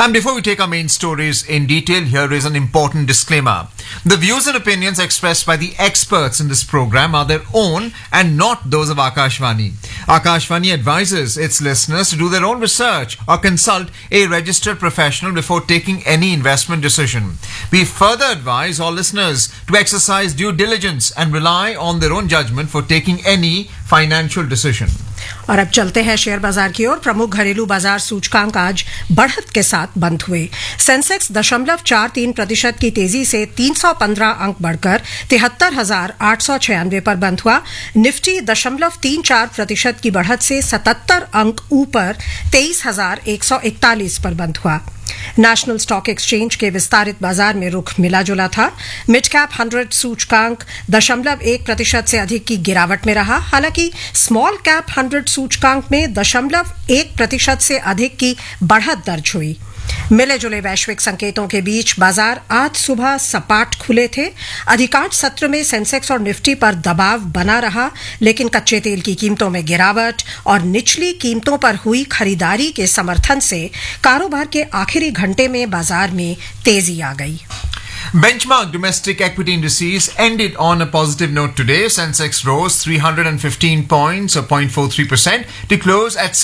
And before we take our main stories in detail, here is an important disclaimer. The views and opinions expressed by the experts in this program are their own and not those of Akashvani. Akashvani advises its listeners to do their own research or consult a registered professional before taking any investment decision. We further advise all listeners to exercise due diligence and rely on their own judgment for taking any financial decision. और अब चलते हैं share बाजार की ओर। प्रमुख घरेलू बाजार सूचकांक आज बढ़त के साथ बंद हुए। सेंसेक्स 0.43% की तेजी से 315 अंक बढ़कर 73,896 पर बंद हुआ। निफ्टी 0.34% की बढ़त से 77 अंक ऊपर 23,141 पर बंद हुआ। नेशनल स्टॉक एक्सचेंज के विस्तारित बाजार में रुख मिला जुला था। मिड कैप 100 सूचकांक 0.1% से अधिक की गिरावट में रहा। हालांकि स्मॉल कैप 100 सूचकांक में 0.1% से अधिक की बढ़त दर्ज हुई। मिले जुले वैश्विक संकेतों के बीच बाजार आज सुबह सपाट खुले थे। अधिकांश सत्र में सेंसेक्स और निफ्टी पर दबाव बना रहा, लेकिन कच्चे तेल की कीमतों में गिरावट और निचली कीमतों पर हुई खरीदारी के समर्थन से कारोबार के आखिरी घंटे में बाजार में तेजी आ गई। Benchmark domestic equity indices ended on a positive note today. Sensex rose 315 points, or 0.43%, to close at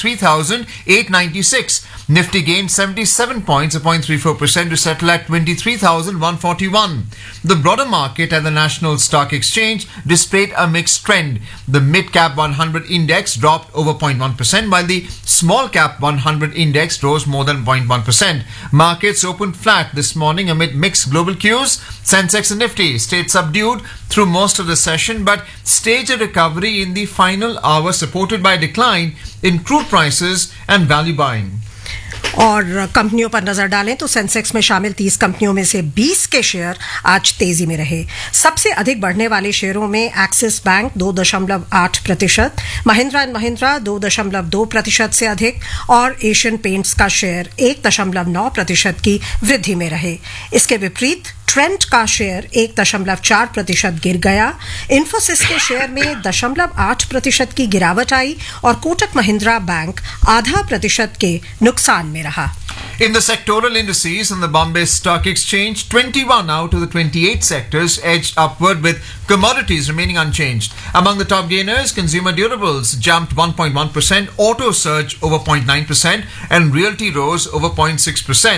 73,896. Nifty gained 77 points, or 0.34%, to settle at 23,141. The broader market at the National Stock Exchange displayed a mixed trend. The mid-cap 100 index dropped over 0.1%, while the small-cap 100 index rose more than 0.1%. Markets opened flat this morning amid mixed global cues. Sensex and Nifty stayed subdued through most of the session, but staged a recovery in the final hour, supported by a decline in crude prices and value buying. और कंपनियों पर नजर डालें तो Sensex में शामिल 30 कंपनियों में से 20 के शेयर आज तेजी में रहे। सबसे अधिक बढ़ने वाले शेयरों में axis bank 2.8%, Mahindra and Mahindra 2.2% से अधिक और एशियन पेंट्स का शेयर 1.9% की वृद्धि में रहे। इसके विपरीत ट्रेंट का शेयर 1.4% गिर गया। इन्फोसिस के शेयर में 0.8% की गिरावट आई और कोटक महिंद्रा बैंक 0.5% के नुकसान में रहा। In the sectoral indices on the Bombay Stock Exchange, 21 out of the 28 sectors edged upward, with commodities remaining unchanged. Among the top gainers, consumer durables jumped 1.1%, auto surged over 0.9%, and realty rose over 0.6%.